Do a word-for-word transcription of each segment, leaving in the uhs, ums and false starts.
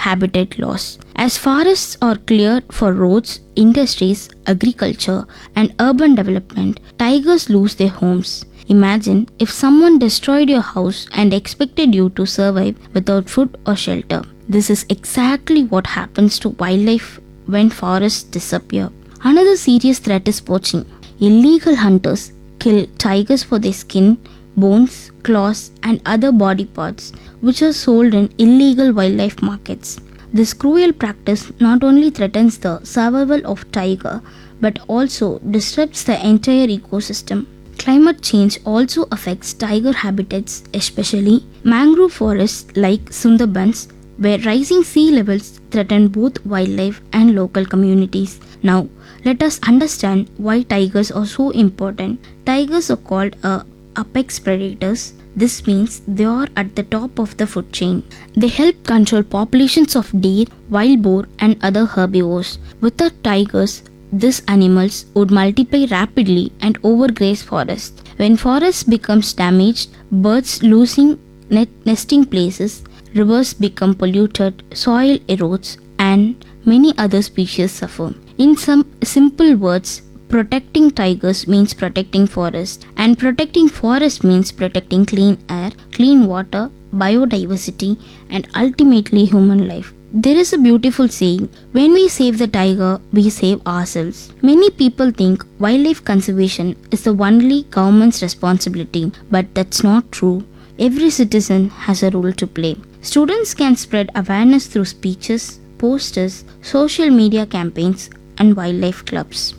habitat loss. As forests are cleared for roads, industries, agriculture, and urban development, tigers lose their homes. Imagine if someone destroyed your house and expected you to survive without food or shelter. This is exactly what happens to wildlife when forests disappear. Another serious threat is poaching. Illegal hunters kill tigers for their skin, bones, claws, and other body parts, which are sold in illegal wildlife markets. This cruel practice not only threatens the survival of tiger but also disrupts the entire ecosystem. Climate change also affects tiger habitats, especially mangrove forests like Sundarbans, where rising sea levels threaten both wildlife and local communities. Now, let us understand why tigers are so important. Tigers are called uh, apex predators. This means they are at the top of the food chain. They help control populations of deer, wild boar, and other herbivores. Without tigers, these animals would multiply rapidly and overgraze forests. When forests becomes damaged, birds losing net nesting places, rivers become polluted, soil erodes, and many other species suffer. In some simple words, protecting tigers means protecting forest, and protecting forest means protecting clean air, clean water, biodiversity, and ultimately human life. There is a beautiful saying, when we save the tiger, we save ourselves. Many people think wildlife conservation is the only government's responsibility, but that's not true. Every citizen has a role to play. Students can spread awareness through speeches, posters, social media campaigns, and wildlife clubs.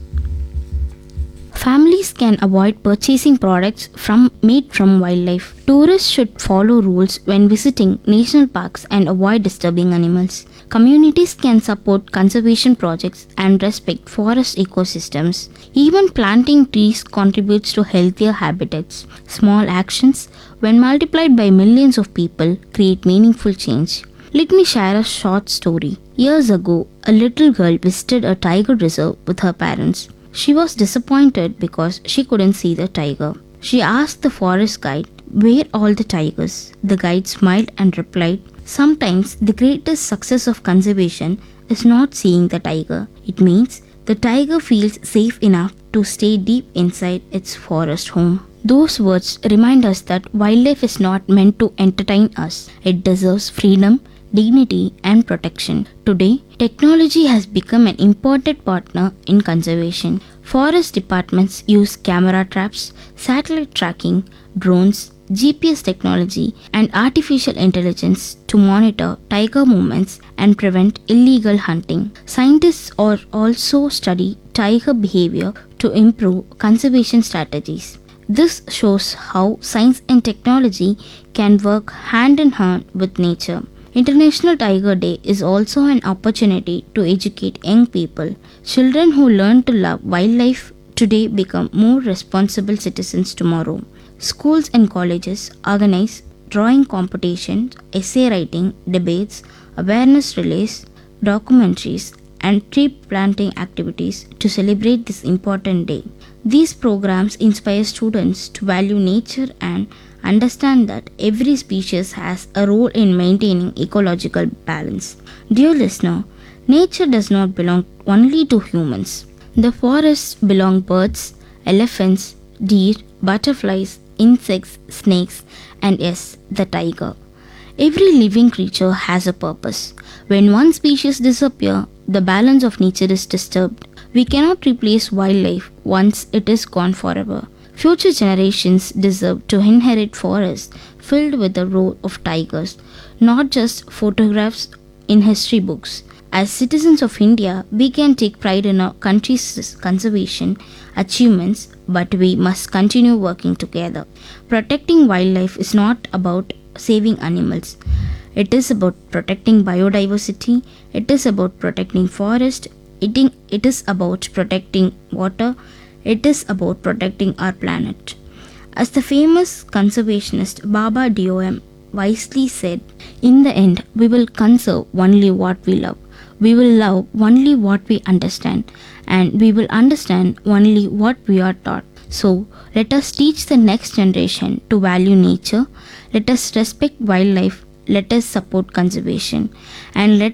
Families can avoid purchasing products from made from wildlife. Tourists should follow rules when visiting national parks and avoid disturbing animals. Communities can support conservation projects and respect forest ecosystems. Even planting trees contributes to healthier habitats. Small actions, when multiplied by millions of people, create meaningful change. Let me share a short story. Years ago, a little girl visited a tiger reserve with her parents. She was disappointed because she couldn't see the tiger. She asked the forest guide, "Where are all the tigers?" The guide smiled and replied, "Sometimes the greatest success of conservation is not seeing the tiger. It means the tiger feels safe enough to stay deep inside its forest home." Those words remind us that wildlife is not meant to entertain us. It deserves freedom, dignity, and protection. Today, technology has become an important partner in conservation. Forest departments use camera traps, satellite tracking, drones, G P S technology, and artificial intelligence to monitor tiger movements and prevent illegal hunting. Scientists are also study tiger behavior to improve conservation strategies. This shows how science and technology can work hand in hand with nature. International Tiger Day is also an opportunity to educate young people. Children who learn to love wildlife today become more responsible citizens tomorrow. Schools and colleges organize drawing competitions, essay writing, debates, awareness relays, documentaries, and tree planting activities to celebrate this important day. These programs inspire students to value nature and understand that every species has a role in maintaining ecological balance. Dear listener, nature does not belong only to humans. The forests belong to birds, elephants, deer, butterflies, insects, snakes, and yes, the tiger. Every living creature has a purpose. When one species disappears, the balance of nature is disturbed. We cannot replace wildlife once it is gone forever. Future generations deserve to inherit forests filled with the roar of tigers, not just photographs in history books. As citizens of India, we can take pride in our country's conservation achievements, but we must continue working together. Protecting wildlife is not about saving animals. It is about protecting biodiversity. It is about protecting forest. It, it is about protecting water. It is about protecting our planet. As the famous conservationist Baba D O M wisely said, "In the end, we will conserve only what we love. We will love only what we understand, and we will understand only what we are taught." So, let us teach the next generation to value nature. Let us respect wildlife. Let us support conservation, and let